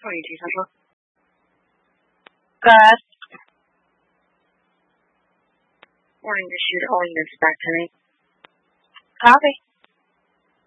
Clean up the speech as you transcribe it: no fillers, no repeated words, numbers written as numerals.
22 Central. Gus. Morning, your shooter. All units back tonight. Copy.